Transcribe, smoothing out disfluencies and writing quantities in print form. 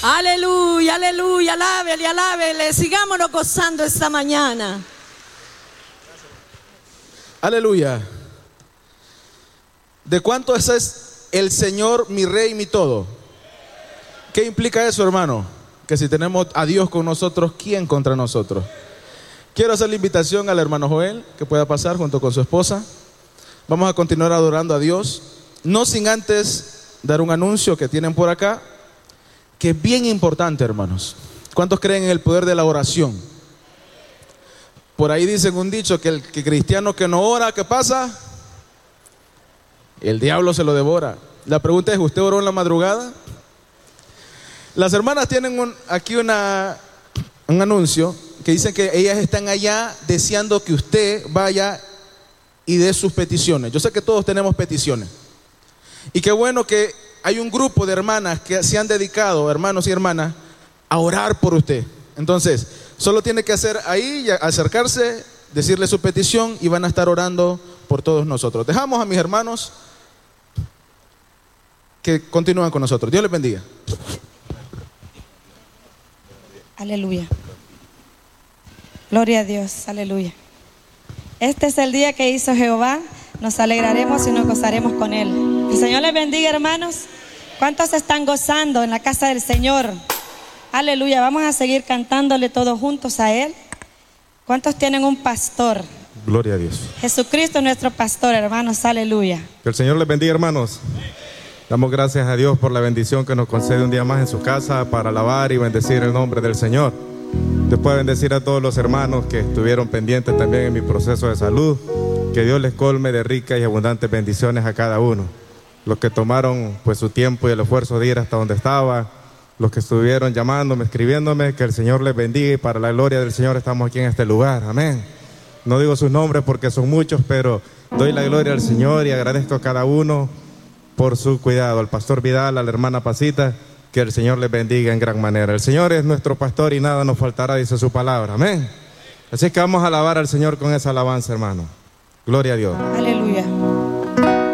Aleluya, aleluya, alábele, alábele. Sigámonos gozando esta mañana. Aleluya. ¿De cuánto es el Señor mi Rey, mi todo? ¿Qué implica eso, hermano? Que si tenemos a Dios con nosotros, ¿quién contra nosotros? Quiero hacer la invitación al hermano Joel, que pueda pasar junto con su esposa. Vamos a continuar adorando a Dios, no sin antes dar un anuncio que tienen por acá, que es bien importante, hermanos. ¿Cuántos creen en el poder de la oración? Por ahí dicen un dicho que el cristiano que no ora, ¿qué pasa? El diablo se lo devora. La pregunta es, ¿usted oró en la madrugada? Las hermanas tienen aquí un anuncio que dicen que ellas están allá deseando que usted vaya y dé sus peticiones. Yo sé que todos tenemos peticiones. Y qué bueno que hay un grupo de hermanas que se han dedicado, hermanos y hermanas, a orar por usted. Entonces, solo tiene que hacer ahí, acercarse, decirle su petición y van a estar orando por todos nosotros. Dejamos a mis hermanos que continúan con nosotros. Dios les bendiga. Aleluya. Gloria a Dios, aleluya. Este es el día que hizo Jehová, nos alegraremos y nos gozaremos con él. El Señor les bendiga, hermanos. ¿Cuántos están gozando en la casa del Señor? Aleluya, vamos a seguir cantándole todos juntos a él. ¿Cuántos tienen un pastor? Gloria a Dios. Jesucristo es nuestro pastor, hermanos, aleluya. Que el Señor les bendiga, hermanos. Damos gracias a Dios por la bendición que nos concede un día más en su casa para alabar y bendecir el nombre del Señor. Después bendecir a todos los hermanos que estuvieron pendientes también en mi proceso de salud. Que Dios les colme de ricas y abundantes bendiciones a cada uno. Los que tomaron pues su tiempo y el esfuerzo de ir hasta donde estaba, los que estuvieron llamándome, escribiéndome, que el Señor les bendiga y para la gloria del Señor estamos aquí en este lugar, amén. No digo sus nombres porque son muchos, pero doy la gloria al Señor y agradezco a cada uno por su cuidado, al pastor Vidal, a la hermana Pasita, que el Señor les bendiga en gran manera. El Señor es nuestro pastor y nada nos faltará, dice su palabra, amén. Así que vamos a alabar al Señor con esa alabanza, hermano. Gloria a Dios. Aleluya.